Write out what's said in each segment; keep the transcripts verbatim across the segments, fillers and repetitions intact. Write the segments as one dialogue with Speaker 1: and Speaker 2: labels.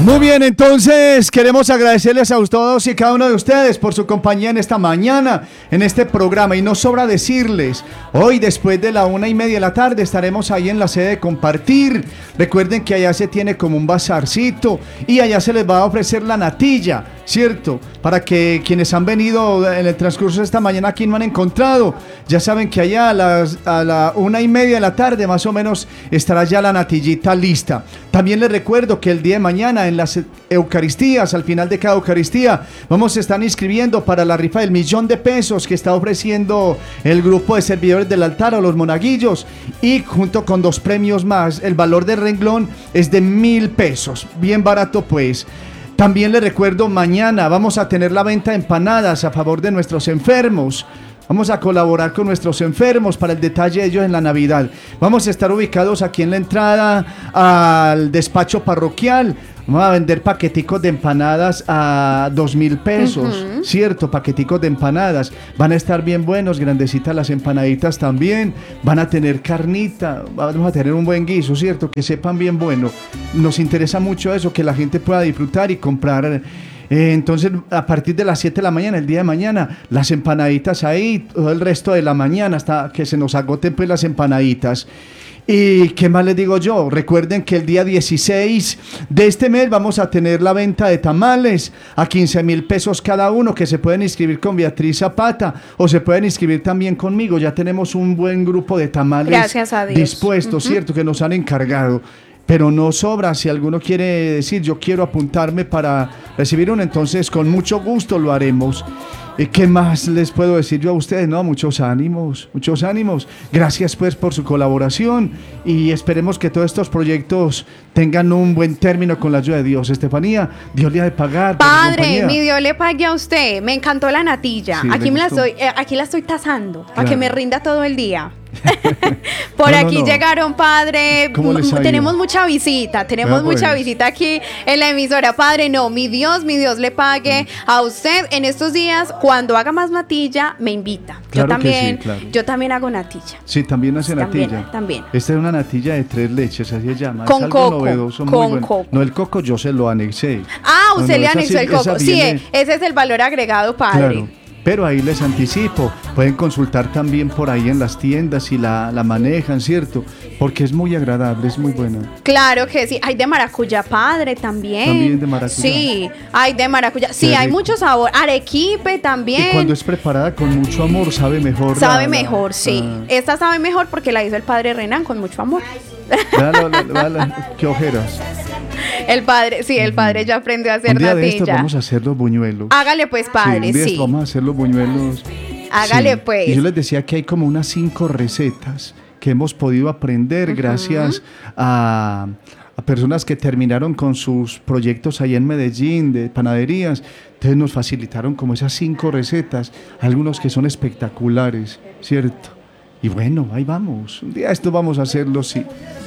Speaker 1: Muy bien, entonces queremos agradecerles a todos y cada uno de ustedes por su compañía en esta mañana, en este programa. Y no sobra decirles, hoy después de la una y media de la tarde estaremos ahí en la sede de Compartir. Recuerden que allá se tiene como un bazarcito y allá se les va a ofrecer la natilla, ¿cierto? Para que quienes han venido en el transcurso de esta mañana aquí no han encontrado, ya saben que allá a, las, a la una y media de la tarde más o menos estará ya la natillita lista. También les recuerdo que el día de mañana en las Eucaristías, al final de cada Eucaristía, vamos a estar inscribiendo para la rifa del millón de pesos que está ofreciendo el grupo de servidores del altar o los monaguillos, y junto con dos premios más, el valor del renglón es de mil pesos, bien barato pues. También les recuerdo, mañana vamos a tener la venta de empanadas a favor de nuestros enfermos. Vamos a colaborar con nuestros enfermos para el detalle de ellos en la Navidad. Vamos a estar ubicados aquí en la entrada al despacho parroquial. Vamos a vender paqueticos de empanadas a dos mil pesos, uh-huh. ¿Cierto? Paqueticos de empanadas. Van a estar bien buenos, grandecitas las empanaditas también. Van a tener carnita, vamos a tener un buen guiso, ¿cierto? Que sepan bien bueno. Nos interesa mucho eso, que la gente pueda disfrutar y comprar. Eh, entonces, a partir de las siete de la mañana, el día de mañana, las empanaditas ahí, todo el resto de la mañana, hasta que se nos agoten pues las empanaditas. ¿Y qué más les digo yo? Recuerden que el día dieciséis de este mes vamos a tener la venta de tamales a quince mil pesos cada uno, que se pueden inscribir con Beatriz Zapata o se pueden inscribir también conmigo. Ya tenemos un buen grupo de tamales
Speaker 2: Gracias a Dios.
Speaker 1: dispuestos, uh-huh. ¿Cierto? Que nos han encargado. Pero no sobra, si alguno quiere decir yo quiero apuntarme para recibir uno, entonces con mucho gusto lo haremos. ¿Qué más les puedo decir yo a ustedes? No, muchos ánimos, muchos ánimos. Gracias pues por su colaboración y esperemos que todos estos proyectos tengan un buen término con la ayuda de Dios. Estefanía, Dios le ha de pagar.
Speaker 2: Padre, mi Dios le pague a usted. Me encantó la natilla. Sí, aquí, me la estoy, eh, aquí la estoy tasando, claro, para que me rinda todo el día. Por no, aquí no, no. Llegaron, padre. Tenemos mucha visita, tenemos Vea, mucha pues. visita aquí en la emisora. Padre, no, mi Dios, mi Dios le pague mm. a usted en estos días. Cuando haga más natilla, me invita.
Speaker 1: Claro
Speaker 2: yo también,
Speaker 1: sí, claro.
Speaker 2: yo también hago natilla.
Speaker 1: Sí, también hace natilla.
Speaker 2: También, también.
Speaker 1: Esta es una natilla de tres leches, así se llama.
Speaker 2: Con
Speaker 1: es algo
Speaker 2: coco.
Speaker 1: Novedoso,
Speaker 2: con
Speaker 1: muy bueno.
Speaker 2: coco.
Speaker 1: No, el coco yo se lo anexé.
Speaker 2: Ah, usted
Speaker 1: no,
Speaker 2: le
Speaker 1: no,
Speaker 2: anexó
Speaker 1: sí,
Speaker 2: el coco. Sí,
Speaker 1: viene...
Speaker 2: ese es el valor agregado, padre.
Speaker 1: Claro. Pero ahí les anticipo, pueden consultar también por ahí en las tiendas si la, la manejan, ¿cierto? Porque es muy agradable, es muy buena.
Speaker 2: Claro que sí, hay de maracuyá, padre, también.
Speaker 1: También de maracuyá.
Speaker 2: Sí, hay de maracuyá, sí, hay mucho sabor, arequipe también.
Speaker 1: Y cuando es preparada con mucho amor, sabe mejor.
Speaker 2: Sabe
Speaker 1: la,
Speaker 2: mejor,
Speaker 1: la,
Speaker 2: sí.
Speaker 1: Ah.
Speaker 2: Esta sabe mejor porque la hizo el padre Renan con mucho amor.
Speaker 1: Dale, dale, dale, qué ojeras.
Speaker 2: El padre, sí, el padre ya aprendió a hacer
Speaker 1: un día
Speaker 2: natilla.
Speaker 1: De estos vamos a hacer los buñuelos.
Speaker 2: Hágale pues, padre,
Speaker 1: sí. Un día
Speaker 2: sí.
Speaker 1: estos vamos a hacer los buñuelos.
Speaker 2: Hágale
Speaker 1: sí.
Speaker 2: pues.
Speaker 1: Y yo les decía que hay como unas cinco recetas que hemos podido aprender uh-huh. gracias a, a personas que terminaron con sus proyectos allá en Medellín de panaderías. Entonces nos facilitaron como esas cinco recetas, algunos que son espectaculares, ¿cierto? Y bueno, ahí vamos. Un día esto vamos a hacerlo, sí.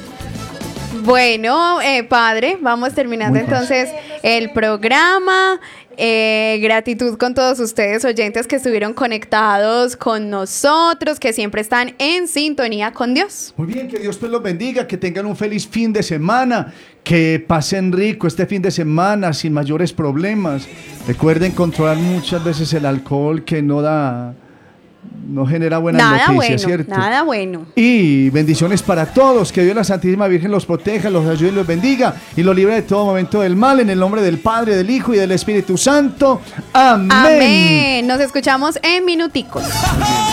Speaker 2: Bueno, eh, padre, vamos terminando entonces el programa. Eh, gratitud con todos ustedes oyentes que estuvieron conectados con nosotros, que siempre están en sintonía con Dios.
Speaker 1: Muy bien, que Dios pues los bendiga, que tengan un feliz fin de semana, que pasen rico este fin de semana sin mayores problemas. Recuerden controlar muchas veces el alcohol, que no da... no genera buenas
Speaker 2: nada
Speaker 1: noticias,
Speaker 2: bueno,
Speaker 1: ¿cierto?
Speaker 2: Nada bueno.
Speaker 1: Y bendiciones para todos, que Dios la Santísima Virgen los proteja, los ayude y los bendiga y los libre de todo momento del mal, en el nombre del Padre, del Hijo y del Espíritu Santo. Amén.
Speaker 2: Amén. Nos escuchamos en minuticos.